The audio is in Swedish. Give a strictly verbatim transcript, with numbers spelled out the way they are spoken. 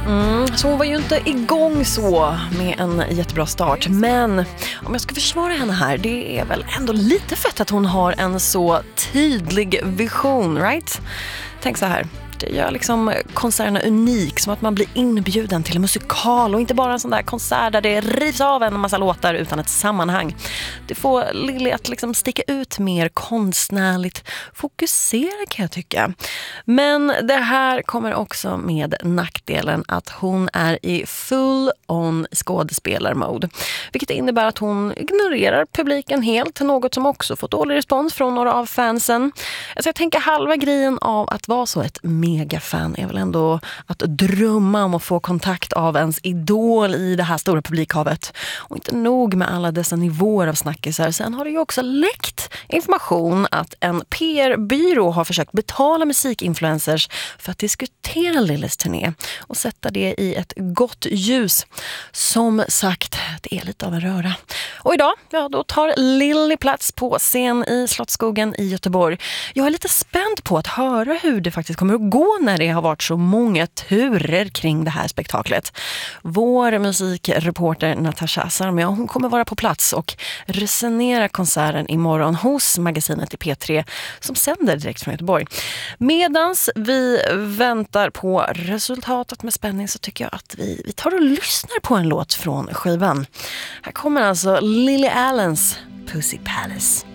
Mm, så hon var ju inte igång så med en jättebra start. Men om jag ska försvara henne här, det är väl ändå lite fett att hon har en så tydlig vision, right? Tänk så här. Det gör liksom konserterna unik, som att man blir inbjuden till en musikal och inte bara en sån där konsert där det rivs av en massa låtar utan ett sammanhang. Det får Lily att liksom sticka ut mer konstnärligt fokuserad, kan jag tycka. Men det här kommer också med nackdelen att hon är i full on skådespelarmode, vilket innebär att hon ignorerar publiken helt, något som också fått dålig respons från några av fansen. Alltså jag tänker halva grejen av att vara så ett megafan är väl ändå att drömma om att få kontakt av ens idol i det här stora publikhavet. Och inte nog med alla dessa nivåer av snackisar. Sen har det ju också läckt information att en P R-byrå har försökt betala musikinfluencers för att diskutera Lillys turné och sätta det i ett gott ljus. Som sagt, det är lite av en röra. Och idag, ja, då tar Lily plats på scen i Slottsskogen i Göteborg. Jag är lite spänd på att höra hur det faktiskt kommer att gå när det har varit så många turer kring det här spektaklet. Vår musikreporter Natasha Asarmia, hon kommer vara på plats och resonera konserten imorgon hos magasinet i P tre som sänder direkt från Göteborg. Medans vi väntar på resultatet med spänning så tycker jag att vi, vi tar och lyssnar på en låt från skivan. Här kommer alltså Lily Allens Pussy Palace.